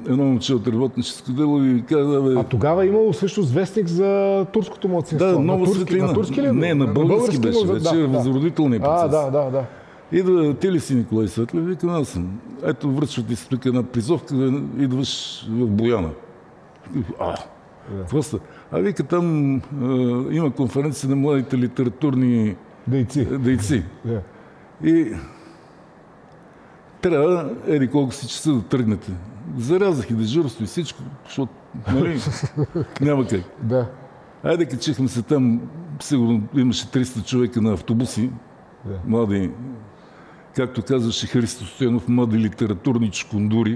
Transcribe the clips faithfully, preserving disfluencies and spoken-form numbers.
едно момче от работническо дело и каза... Бе... А тогава е имало също вестник за турското младсинство. Да, Нова Светлина. На турски ли? Не, на български, на български беше. Вече да, е възродителния процес. А, да, да, да. Идва, ти ли си Николай Светлев? Викам, аз съм. Ето, връчват ти тук една призовка, идваш в Бояна. А, просто. А вика, там а, има конференция на младите литературни дейци. дейци. Yeah. И трябва, еди колко си часа да тръгнете. Зарязах и дежурство и всичко, защото, нали, няма как. Да. Айде, качихме се там, сигурно имаше триста човека на автобуси, yeah. Млади, както казваше Христо Стоянов, млади литературни чукундури.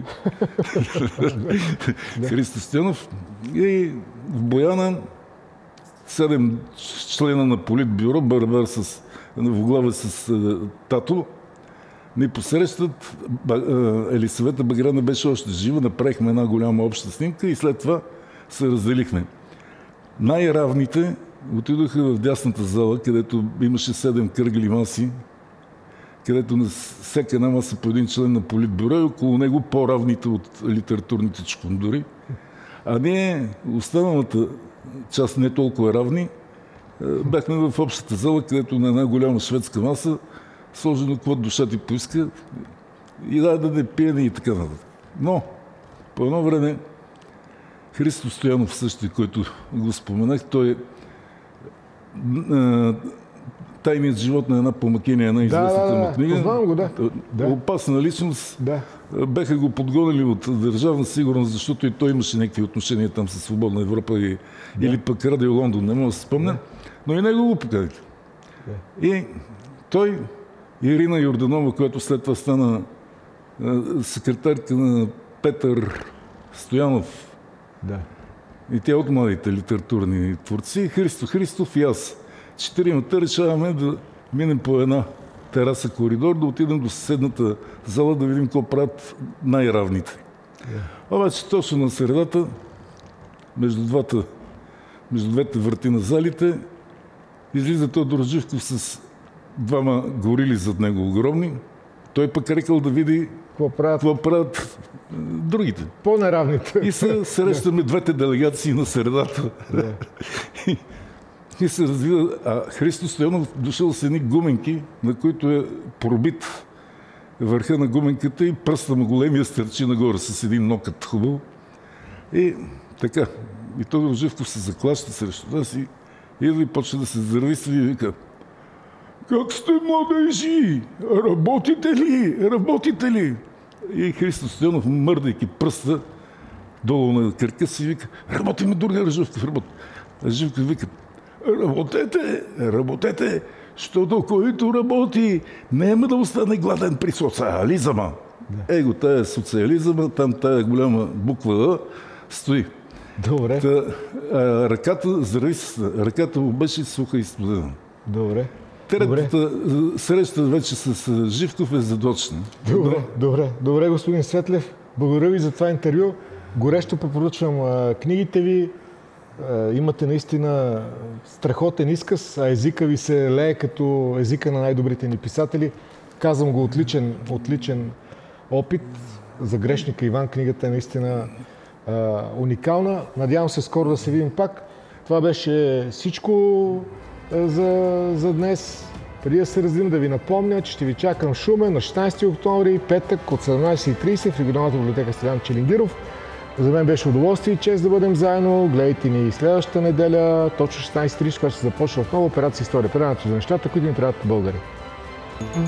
Христо Стоянов. И в Бояна седем члена на Политбюро, барабар с, в глава с uh, Тато, ни посрещат. Елисавета Багряна беше още жива, направихме една голяма обща снимка и след това се разделихме. Най-равните отидоха в дясната зала, където имаше седем кръгли маси, където на всяка една маса по един член на Политбюро и около него по-равните от литературните чукундури. А ние, останалата част не толкова равни, бяхме в общата зала, където на една голяма шведска маса сложено какво душа ти поиска и да даде пиене и така нататък. Но по едно време Христо Стоянов същия, който го споменах, той е Тайният живот на една помакиня, една известната да, да, му книга. Познавам го, да. Опасна личност. Да. Беха го подгонили от Държавна сигурност, защото и той имаше някакви отношения там с Свободна Европа и, да. Или пък Радио Лондон, не мога да се спомня. Да. Но и него го поканиха. Да. И той, Ирина Йорданова, която след това стана секретарка на Петър Стоянов. Да. И тя от младите литературни творци, Христо Христов и аз. Четиримата решаваме да минем по една тераса коридор, да отидем до съседната зала, да видим какво правят най-равните. Yeah. Обаче точно на средата, между, двата, между двете врати на залите, излиза Тодор Живков с двама горили зад него огромни. Той пък рекал да види какво правят, какво правят другите. По-неравните. И се срещаме двете делегации на средата. Yeah. И се развива, а Христо Стоянов дошъл с едни гуменки, на които е пробит върха на гуменката и пръста му големия стърчи нагоре с един нокът хубаво. И така, и Тодор Живков се заклаща срещу нас и идва и почва да се здрависва и вика: как сте, младежи? Работите ли? Работите ли? И Христо Стоянов, мърдайки пръста долу на кръка си, вика: работиме, друга Живков, работи. А Живков вика: работете, работете, защото който работи, няма да остане гладен при социализъма. Да. Его, тая социализъма, там тая голяма буква А стои. Добре. Та, а, ръката, здрави се, ръката му беше суха и студена. Добре. Третата среща вече с Живков е задочна. Добре, добре, добре, господин Светлев. Благодаря ви за това интервю. Горещо препоръчвам а, книгите ви. Имате наистина страхотен изказ, а езика ви се лее като езика на най-добрите ни писатели. Казвам го отличен, отличен опит. За грешника Иван книгата е наистина а, уникална. Надявам се скоро да се видим пак. Това беше всичко а, за, за днес. Преди да се разделим, да ви напомня, че ще ви чакам Шумен на шестнайсети октомври, петък от седемнайсет и трийсет в регионалната библиотека Стефан Челингиров. За мен беше удоволствие и чест да бъдем заедно. Гледайте ни следващата неделя, точно шестнайсет и трийсет, когато ще започва отново операция История. Предаването за нещата, които ни правят българи.